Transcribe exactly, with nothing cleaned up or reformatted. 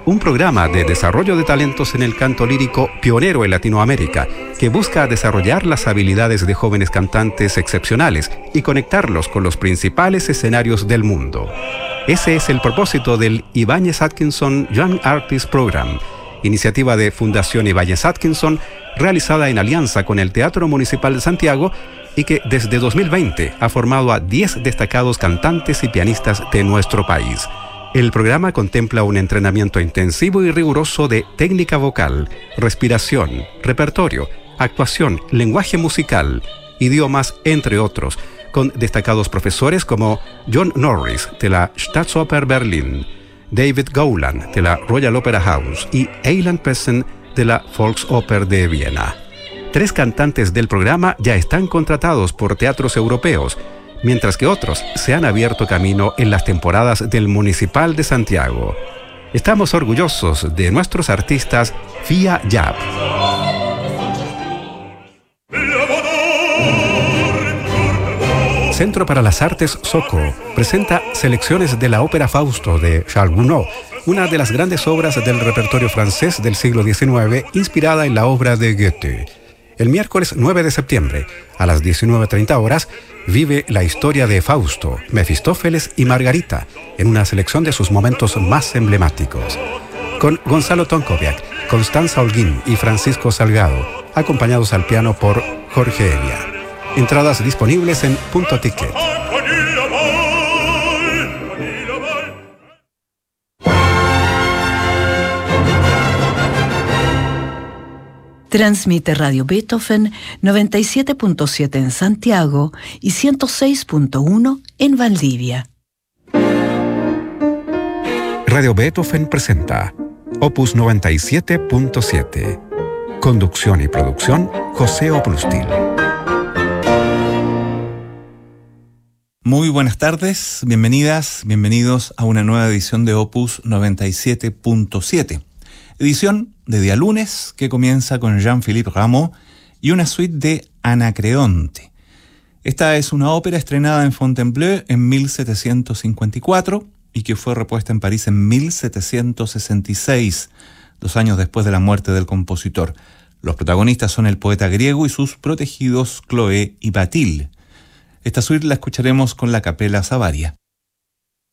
un programa de desarrollo de talentos en el canto lírico pionero en Latinoamérica, que busca desarrollar las habilidades de jóvenes cantantes excepcionales y conectarlos con los principales escenarios del mundo. Ese es el propósito del Ibáñez Atkinson Young Artist Program, iniciativa de Fundación Ibáñez Atkinson, realizada en alianza con el Teatro Municipal de Santiago y que desde dos mil veinte ha formado a diez destacados cantantes y pianistas de nuestro país. El programa contempla un entrenamiento intensivo y riguroso de técnica vocal, respiración, repertorio, actuación, lenguaje musical, idiomas, entre otros, con destacados profesores como John Norris de la Staatsoper Berlin, David Gowland de la Royal Opera House y Eilan Pessen de la Volksoper de Viena. Tres cantantes del programa ya están contratados por teatros europeos, mientras que otros se han abierto camino en las temporadas del Municipal de Santiago. Estamos orgullosos de nuestros artistas vía J A B. Centro para las Artes Soco presenta selecciones de la ópera Fausto de Charles Gounod, una de las grandes obras del repertorio francés del siglo diecinueve, inspirada en la obra de Goethe. El miércoles nueve de septiembre, a las diecinueve treinta horas, vive la historia de Fausto, Mefistófeles y Margarita, en una selección de sus momentos más emblemáticos. Con Gonzalo Tonkoviak, Constanza Holguín y Francisco Salgado, acompañados al piano por Jorge Elia. Entradas disponibles en Punto Ticket. Transmite Radio Beethoven noventa y siete punto siete en Santiago y ciento seis punto uno en Valdivia. Radio Beethoven presenta Opus noventa y siete punto siete. Conducción y producción José Oprustil. Muy buenas tardes, bienvenidas, bienvenidos a una nueva edición de Opus noventa y siete punto siete. Edición de día lunes que comienza con Jean-Philippe Rameau y una suite de Anacreonte. Esta es una ópera estrenada en Fontainebleau en mil setecientos cincuenta y cuatro y que fue repuesta en París en mil setecientos sesenta y seis, dos años después de la muerte del compositor. Los protagonistas son el poeta griego y sus protegidos Chloé y Bathilde. Esta suite la escucharemos con la Capella Savaria.